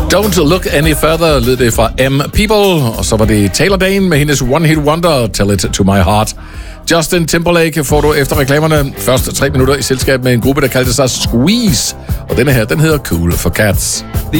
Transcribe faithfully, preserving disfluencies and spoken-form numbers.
Don't look any further, lød det fra M People. Og så var det Taylor Dane med hendes One Hit Wonder, Tell It To My Heart. Justin Timberlake får du efter reklamerne. Første tre minutter i selskab med en gruppe, der kaldte sig Squeeze. Og denne her, den hedder Cool for Cats.